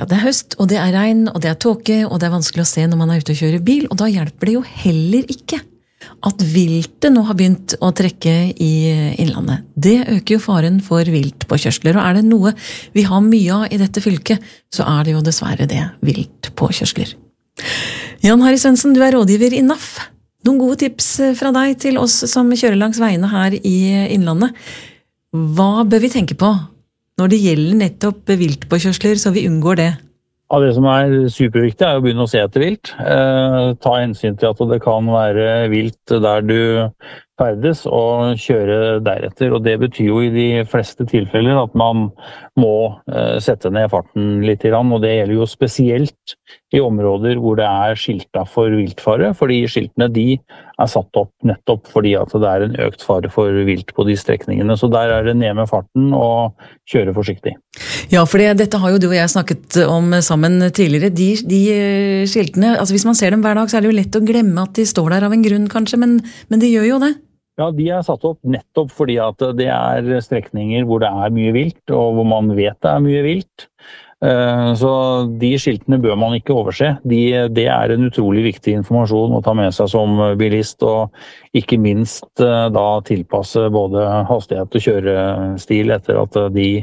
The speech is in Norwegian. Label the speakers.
Speaker 1: det er høst, og det er regn, og det er tåke, og det er vanskelig å se når man er ute og kjører bil, og da hjelper det jo heller ikke at viltet nå har begynt å trekke i innlandet. Det øker jo faren for viltpåkjørsler, og er det noe vi har mye av i dette fylket, så er det jo dessverre det, viltpåkjørsler. Jan Harry Svendsen, du er rådgiver i NAF. Noen gode tips fra deg til oss som kjører langs veiene her i innlandet. Hva bør vi tenke på når det gjelder nettopp viltpåkjørsler, så vi unngår det?
Speaker 2: Ja, det som er superviktig er å begynne å se etter vilt. Ta hensyn til at det kan være vilt der du ferdes og kjøre deretter. Og det betyr jo i de fleste tilfeller at man må sette ned farten litt, og det gjelder jo spesielt i områder hvor det er skilta for viltfare, fordi skiltene de er satt opp nettopp fordi at det er en økt fare for vilt på de strekningene. Så der er det ned med farten og kjøre forsiktig.
Speaker 1: Ja, for dette har jo du og jeg snakket om sammen tidligere. De skiltene, altså hvis man ser dem hver dag, så er det jo lett å glemme at de står der av en grunn kanskje, men de gjør jo det.
Speaker 2: Ja, de er satt opp nettopp fordi at det er strekninger hvor det er mye vilt, og hvor man vet det er mye vilt. Så de skiltene bør man ikke overse. Det er en utrolig viktig informasjon å ta med seg som bilist, og ikke minst da tilpasse både hastighet og kjørestil etter at de